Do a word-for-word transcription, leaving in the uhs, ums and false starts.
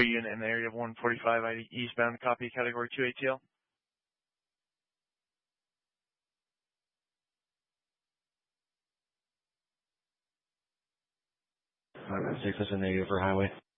unit in the area of one forty-five I D eastbound, copy, category two A T L. five six is a negative for highway.